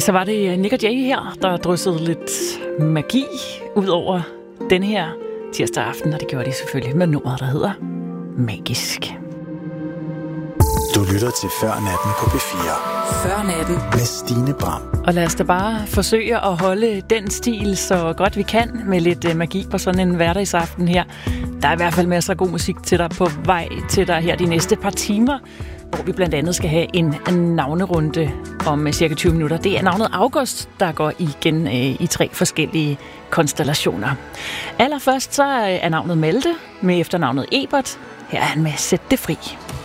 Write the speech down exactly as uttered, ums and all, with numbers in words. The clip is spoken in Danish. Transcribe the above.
Så var det Nick og Jay her, der dryssede lidt magi ud over den her tirsdag aften, og det gjorde de selvfølgelig med nummeret, der hedder Magisk. Du lytter til Før Natten på P fire. Før Natten med Stine Bram. Og lad os da bare forsøge at holde den stil så godt vi kan med lidt magi på sådan en hverdagsaften her. Der er i hvert fald masser af god musik til dig på vej til dig her de næste par timer, hvor vi blandt andet skal have en navnerunde om cirka tyve minutter. Det er navnet August, der går igen øh, i tre forskellige konstellationer. Allerførst så er navnet Malte med efternavnet Ebert. Her er han med Sæt det fri.